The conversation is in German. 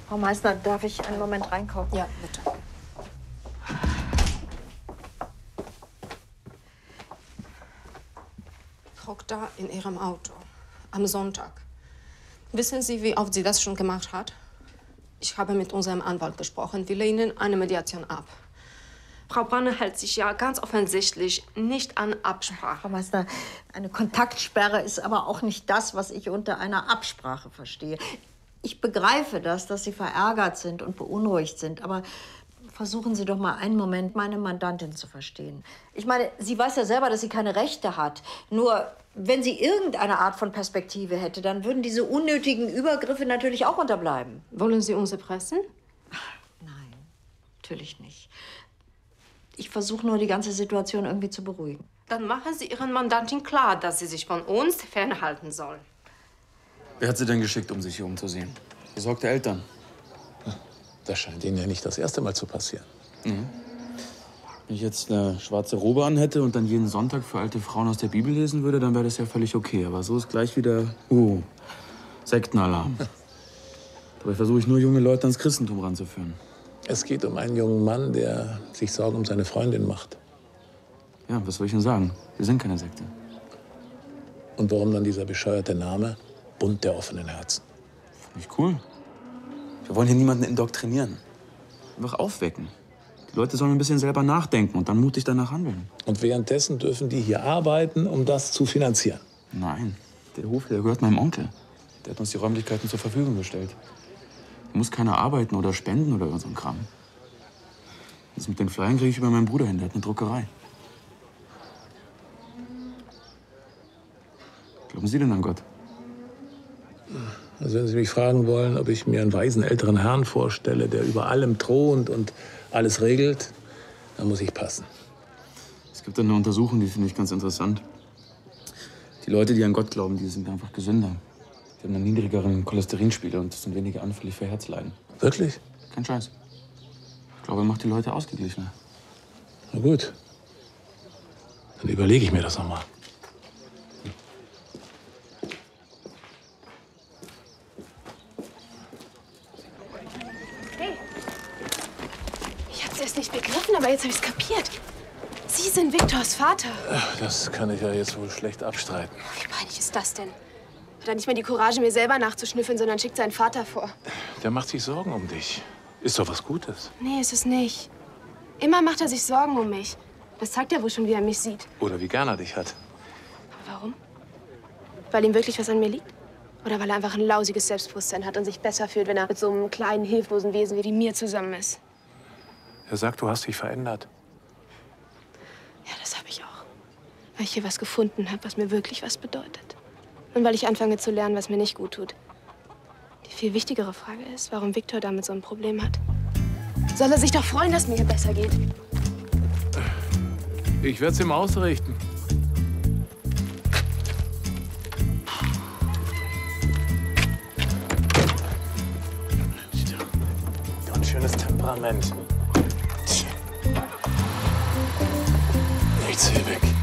Frau Meissner, darf ich einen Moment reinkommen? Ja, bitte. Hock da in Ihrem Auto am Sonntag. Wissen Sie, wie oft sie das schon gemacht hat? Ich habe mit unserem Anwalt gesprochen. Wir lehnen eine Mediation ab. Frau Branner hält sich ja ganz offensichtlich nicht an Absprache. Frau Meissner, eine Kontaktsperre ist aber auch nicht das, was ich unter einer Absprache verstehe. Ich begreife das, dass Sie verärgert sind und beunruhigt sind, aber versuchen Sie doch mal einen Moment, meine Mandantin zu verstehen. Ich meine, sie weiß ja selber, dass sie keine Rechte hat. Nur, wenn sie irgendeine Art von Perspektive hätte, dann würden diese unnötigen Übergriffe natürlich auch unterbleiben. Wollen Sie uns erpressen? Nein, natürlich nicht. Ich versuche nur, die ganze Situation irgendwie zu beruhigen. Dann machen Sie Ihren Mandantin klar, dass sie sich von uns fernhalten soll. Wer hat sie denn geschickt, um sich hier umzusehen? Besorgte Eltern. Das scheint Ihnen ja nicht das erste Mal zu passieren. Mhm. Wenn ich jetzt eine schwarze Robe anhätte und dann jeden Sonntag für alte Frauen aus der Bibel lesen würde, dann wäre das ja völlig okay. Aber so ist gleich wieder, Sektenalarm. Dabei versuche ich nur, junge Leute ans Christentum ranzuführen. Es geht um einen jungen Mann, der sich Sorgen um seine Freundin macht. Ja, was soll ich denn sagen? Wir sind keine Sekte. Und warum dann dieser bescheuerte Name? Bund der offenen Herzen. Finde ich cool. Wir wollen hier niemanden indoktrinieren. Einfach aufwecken. Die Leute sollen ein bisschen selber nachdenken und dann mutig danach handeln. Und währenddessen dürfen die hier arbeiten, um das zu finanzieren? Nein, der Hof, der gehört meinem Onkel. Der hat uns die Räumlichkeiten zur Verfügung gestellt. Da muss keiner arbeiten oder spenden oder so ein Kram. Das mit den Flyern kriege ich über meinen Bruder hin, der hat eine Druckerei. Glauben Sie denn an Gott? Also wenn Sie mich fragen wollen, ob ich mir einen weisen älteren Herrn vorstelle, der über allem thront und alles regelt, dann muss ich passen. Es gibt eine Untersuchung, die finde ich ganz interessant. Die Leute, die an Gott glauben, die sind einfach gesünder. Die haben einen niedrigeren Cholesterinspiegel und sind weniger anfällig für Herzleiden. Wirklich? Kein Scheiß. Ich glaube, er macht die Leute ausgeglichener. Na gut. Dann überlege ich mir das noch mal. Nicht begriffen, aber jetzt habe ich es kapiert. Sie sind Viktors Vater. Das kann ich ja jetzt wohl schlecht abstreiten. Wie peinlich ist das denn? Hat er nicht mal die Courage, mir selber nachzuschnüffeln, sondern schickt seinen Vater vor. Der macht sich Sorgen um dich. Ist doch was Gutes. Nee, ist es nicht. Immer macht er sich Sorgen um mich. Das zeigt ja wohl schon, wie er mich sieht. Oder wie gern er dich hat. Warum? Weil ihm wirklich was an mir liegt? Oder weil er einfach ein lausiges Selbstbewusstsein hat und sich besser fühlt, wenn er mit so einem kleinen, hilflosen Wesen wie mir zusammen ist? Er sagt, du hast dich verändert. Ja, das habe ich auch. Weil ich hier was gefunden habe, was mir wirklich was bedeutet. Und weil ich anfange zu lernen, was mir nicht gut tut. Die viel wichtigere Frage ist, warum Viktor damit so ein Problem hat. Soll er sich doch freuen, dass mir besser geht? Ich werde es ihm ausrichten. Ganz schönes Temperament. Nichts, Hilbeck.